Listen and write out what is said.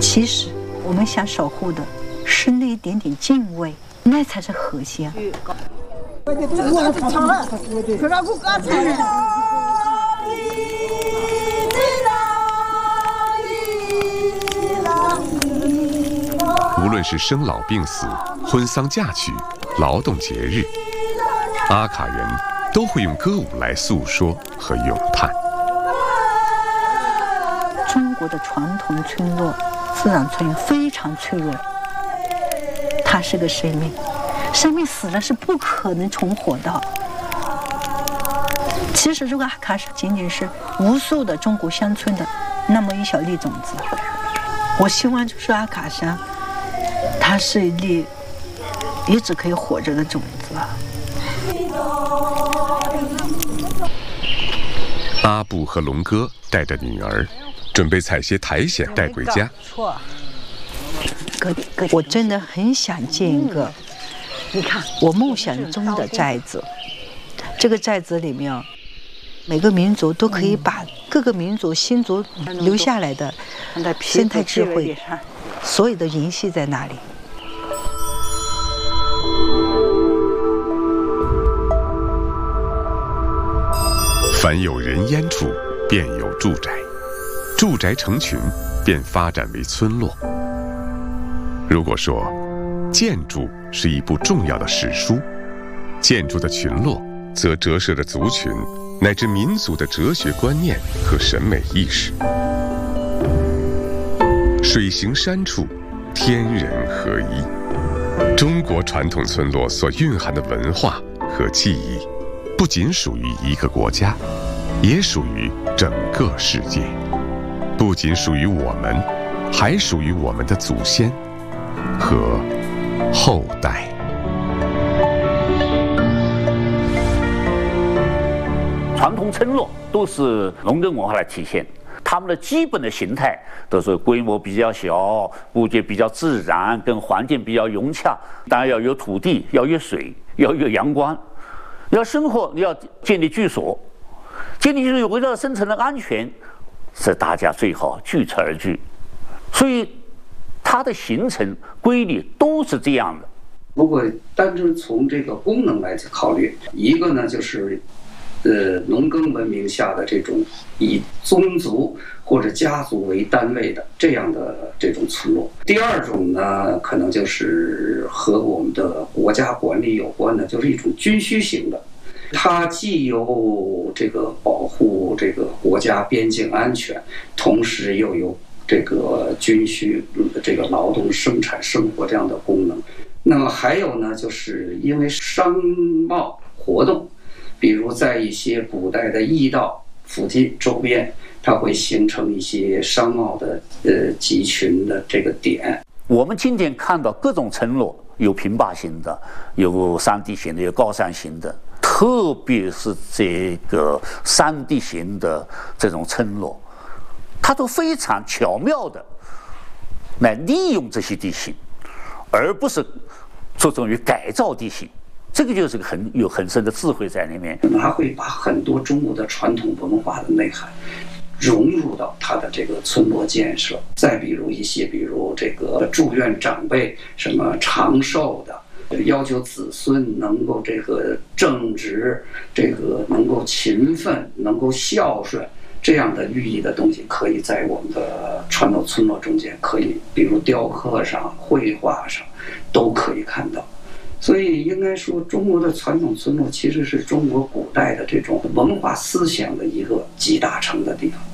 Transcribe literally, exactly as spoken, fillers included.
其实我们想守护的是那一点点敬畏，那才是核心。 无论是生老病死、婚丧嫁娶、劳动节日，阿卡人都会用歌舞来诉说和咏叹。 中国的传统村落自然村非常脆弱，它是个生命，生命死了是不可能重活的。其实这个阿卡是仅仅是无数的中国乡村的那么一小粒种子。我希望就是阿卡山，它是一粒一直可以活着的种子。 阿布和龙哥带着女儿，准备采些苔藓带回家。 我真的很想建一个，你看我梦想中的寨子。这个寨子里面，每个民族都可以把各个民族新族留下来的生态智慧，所有的联系在那里。 凡有人烟处，便有住宅，住宅成群，便发展为村落。如果说建筑是一部重要的史书，建筑的群落则折射着族群乃至民族的哲学观念和审美意识。水行山处，天人合一。中国传统村落所蕴含的文化和记忆，不仅属于一个国家，也属于整个世界。不仅属于我们，还属于我们的祖先和后代。 传统村落都是农耕文化的体现，他们的基本的形态都是规模比较小，布局比较自然，跟环境比较融洽。当然要有土地，要有水，要有阳光。要生活，你要建立居所，建立居所为了生存的安全，是大家最好聚策而居。所以它的形成规律都是这样的。 如果单纯从这个功能来考虑，一个呢就是呃农耕文明下的这种以宗族或者家族为单位的这样的这种村落。第二种呢，可能就是和我们的国家管理有关的，就是一种军需型的。它既有这个保护这个国家边境安全，同时又有这个军需这个劳动生产生活这样的功能。那么还有呢，就是因为商贸活动，比如在一些古代的驿道附近周边，它会形成一些商贸的呃集群的这个点。 我们今天看到各种村落，有平坝型的，有山地型的，有高山型的，特别是这个山地型的这种村落，它都非常巧妙的来利用这些地形，而不是着重于改造地形。这个就是个很有很深的智慧在里面。 它会把很多中国的传统文化的内涵融入到它的这个村落建设。再比如一些，比如这个祝愿长辈什么长寿的，要求子孙能够这个正直，这个能够勤奋，能够孝顺，这样的寓意的东西，可以在我们的传统村落中间，可以比如雕刻上、绘画上都可以看到。所以应该说，中国的传统村落其实是中国古代的这种文化思想的一个集大成的地方。